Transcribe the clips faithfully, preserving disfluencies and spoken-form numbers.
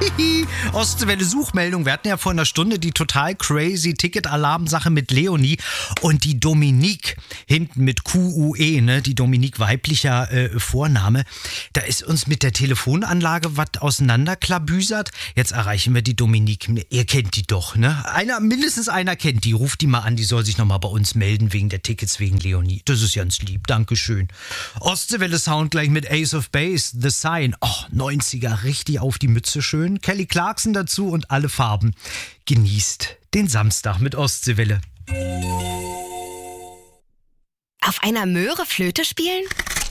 Ostwelle Suchmeldung. Wir hatten ja vor einer Stunde die total crazy Ticket-Alarm-Sache mit Leonie und die Dominique hinten mit Q U E, ne? Die Dominique weiblicher äh, Vorname. Da ist uns mit der Telefonanlage was auseinanderklabüsert. Jetzt erreichen wir die Dominique. Ihr kennt die doch, ne? Einer, mindestens einer kennt die. Ruft die mal an, die soll sich nochmal bei uns melden wegen der Tickets, wegen Leonie. Das ist ganz lieb, Dankeschön. Ostwelle Sound gleich mit Ace of Base, The Sign. Oh, neunziger, richtig auf die Mütze schön. Kelly Clarkson dazu und alle Farben. Genießt den Samstag mit Ostseewelle. Auf einer Möhre Flöte spielen?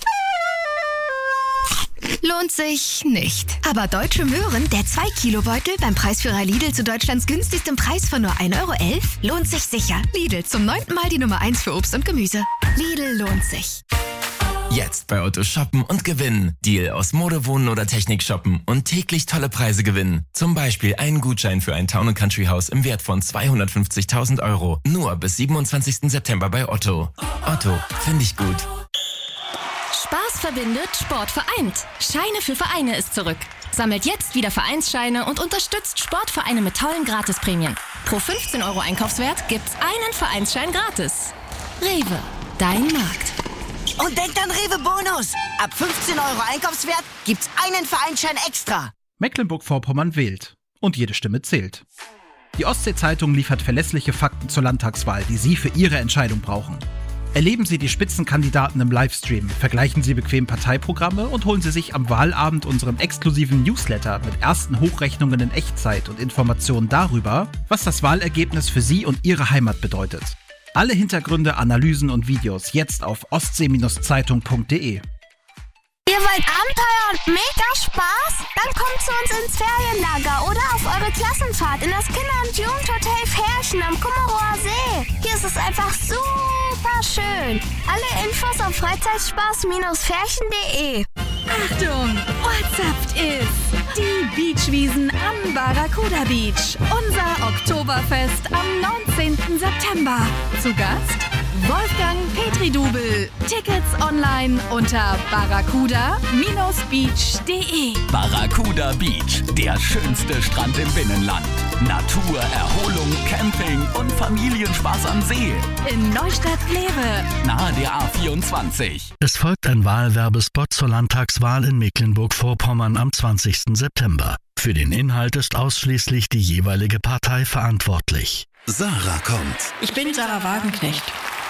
Lohnt sich nicht. Aber Deutsche Möhren, der zwei Kilo Beutel beim Preisführer Lidl zu Deutschlands günstigstem Preis von nur ein Euro elf, lohnt sich sicher. Lidl, zum neunten Mal die Nummer eins für Obst und Gemüse. Lidl lohnt sich. Jetzt bei Otto shoppen und gewinnen. Deal aus Mode, Wohnen oder Technik shoppen und täglich tolle Preise gewinnen. Zum Beispiel einen Gutschein für ein Town and Country Haus im Wert von zweihundertfünfzigtausend Euro. Nur bis siebenundzwanzigsten September bei Otto. Otto, finde ich gut. Spaß verbindet, Sport vereint. Scheine für Vereine ist zurück. Sammelt jetzt wieder Vereinsscheine und unterstützt Sportvereine mit tollen Gratisprämien. Pro fünfzehn Euro Einkaufswert gibt's einen Vereinsschein gratis. Rewe, dein Markt. Und denkt an Rewe Bonus. Ab fünfzehn Euro Einkaufswert gibt's einen Vereinsschein extra. Mecklenburg-Vorpommern wählt. Und jede Stimme zählt. Die Ostsee-Zeitung liefert verlässliche Fakten zur Landtagswahl, die Sie für Ihre Entscheidung brauchen. Erleben Sie die Spitzenkandidaten im Livestream, vergleichen Sie bequem Parteiprogramme und holen Sie sich am Wahlabend unseren exklusiven Newsletter mit ersten Hochrechnungen in Echtzeit und Informationen darüber, was das Wahlergebnis für Sie und Ihre Heimat bedeutet. Alle Hintergründe, Analysen und Videos jetzt auf ostsee Zeitung punkt de. Ihr wollt Abenteuer und mega Spaß? Dann kommt zu uns ins Ferienlager oder auf eure Klassenfahrt in das Kinder- und Jugendhotel Ferchen am Kummerower See. Hier ist es einfach super schön. Alle Infos auf freizeitspaß Ferchen punkt de. Achtung, Ortsaft ist die Beachwiesen am Barracuda Beach. Unser Oktoberfest am neunzehnten September. Zu Gast Wolfgang Petri-Dubel. Tickets online unter barracuda beach punkt de. Barracuda Beach, der schönste Strand im Binnenland. Natur, Erholung, Camping und Familienspaß am See. In Neustadt-Glewe. Nahe der A vierundzwanzig. Es folgt ein Wahlwerbespot zur Landtagswahl in Mecklenburg-Vorpommern am zwanzigsten September. Für den Inhalt ist ausschließlich die jeweilige Partei verantwortlich. Sarah kommt. Ich bin Sarah Wagenknecht.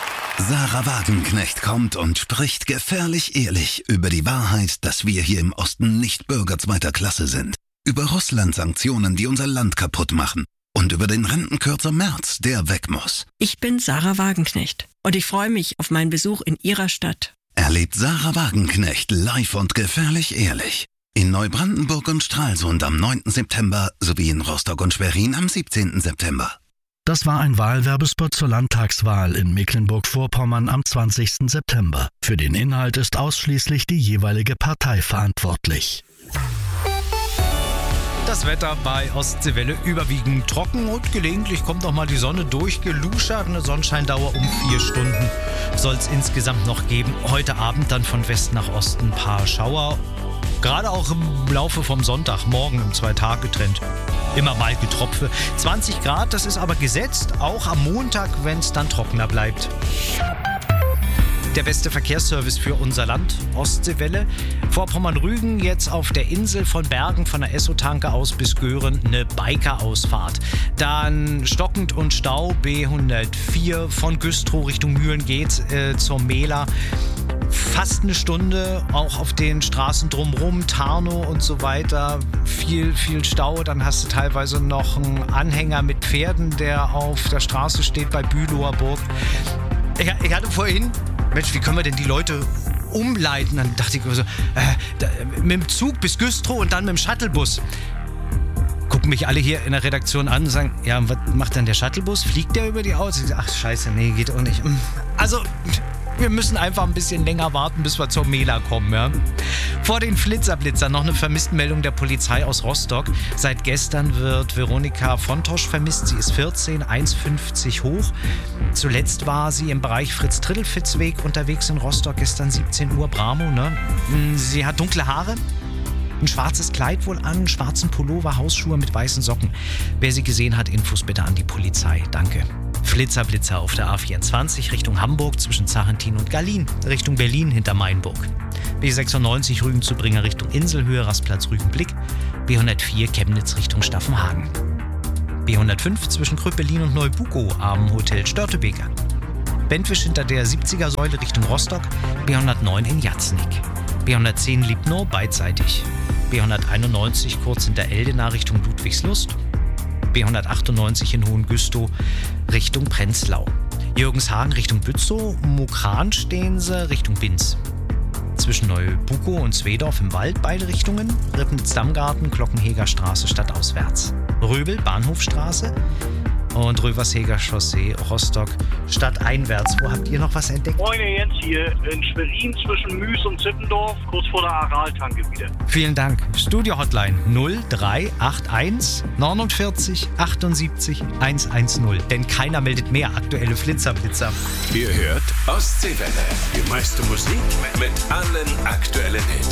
Sarah Wagenknecht kommt und spricht gefährlich ehrlich über die Wahrheit, dass wir hier im Osten nicht Bürger zweiter Klasse sind. Über Russland-Sanktionen, die unser Land kaputt machen. Und über den Rentenkürzer Merz, der weg muss. Ich bin Sarah Wagenknecht und ich freue mich auf meinen Besuch in Ihrer Stadt. Erlebt Sarah Wagenknecht live und gefährlich ehrlich. In Neubrandenburg und Stralsund am neunten September sowie in Rostock und Schwerin am siebzehnten September. Das war ein Wahlwerbespot zur Landtagswahl in Mecklenburg-Vorpommern am zwanzigsten September. Für den Inhalt ist ausschließlich die jeweilige Partei verantwortlich. Das Wetter bei Ostseewelle überwiegend trocken und gelegentlich kommt auch mal die Sonne durchgeluschert. Eine Sonnenscheindauer um vier Stunden soll es insgesamt noch geben. Heute Abend dann von West nach Osten ein paar Schauer. Gerade auch im Laufe vom Sonntag, morgen im Zwei-Tage-Trend. Immer mal Getropfe. zwanzig Grad, das ist aber gesetzt, auch am Montag, wenn es dann trockener bleibt. Der beste Verkehrsservice für unser Land, Ostseewelle. Vorpommern-Rügen jetzt auf der Insel von Bergen von der Esso-Tanke aus bis Göhren eine Biker-Ausfahrt. Dann stockend und Stau B hundertvier von Güstrow Richtung Mühlen geht's äh, zur Mehler. Fast eine Stunde, auch auf den Straßen drumherum, Tarnow und so weiter. Viel, viel Stau. Dann hast du teilweise noch einen Anhänger mit Pferden, der auf der Straße steht bei Bülower Burg. Ich, ich hatte vorhin, Mensch, wie können wir denn die Leute umleiten? Dann dachte ich mir so, äh, da, mit dem Zug bis Güstrow und dann mit dem Shuttlebus. Gucken mich alle hier in der Redaktion an und sagen, ja, was macht denn der Shuttlebus? Fliegt der über die Autos? Ich sage, ach scheiße, nee, geht auch nicht. Also, wir müssen einfach ein bisschen länger warten, bis wir zur Mela kommen. Ja? Vor den Flitzerblitzern noch eine Vermisstenmeldung der Polizei aus Rostock. Seit gestern wird Veronika Fontosch vermisst. Sie ist vierzehn, eins fünfzig hoch. Zuletzt war sie im Bereich Fritz-Trittelfitz-Weg unterwegs in Rostock, gestern siebzehn Uhr, Bramo. Ne? Sie hat dunkle Haare, Ein schwarzes Kleid wohl an, schwarzen Pullover, Hausschuhe mit weißen Socken. Wer sie gesehen hat, Infos bitte an die Polizei. Danke. Flitzer, Blitzer auf der A vierundzwanzig Richtung Hamburg zwischen Zarentin und Gallien, Richtung Berlin hinter Mainburg. B sechsundneunzig Rügen-Zubringer Richtung Inselhöhe, Rastplatz Rügenblick. B hundertvier Chemnitz Richtung Staffenhagen. B hundertfünf zwischen Kröpelin und Neubukow am Hotel Störtebeker. Bentwisch hinter der siebziger Säule Richtung Rostock. B hundertneun in Jatznik. B hundertzehn Liebnow beidseitig. B hunderteinundneunzig kurz hinter Eldena Richtung Ludwigslust. B hundertachtundneunzig in Hohengüstow Richtung Prenzlau. Jürgenshagen Richtung Bützow, Mukran stehen sie Richtung Binz. Zwischen Neubukow und Zwedorf im Wald beide Richtungen. Ribnitz-Dammgarten, Glockenheger Straße stadtauswärts. Röbel, Bahnhofstraße und Röversheger Chaussee, Rostock stadteinwärts. Wo habt ihr noch was entdeckt? Moin, Jens hier in Schwerin zwischen Müs und Zippendorf, kurz vor der Araltanke wieder. Vielen Dank. Studio-Hotline null drei acht eins neunundvierzig achtundsiebzig hundertzehn. Denn keiner meldet mehr aktuelle Flitzerblitzer. Ihr hört Ostseewelle. Die meiste Musik mit allen aktuellen Hits.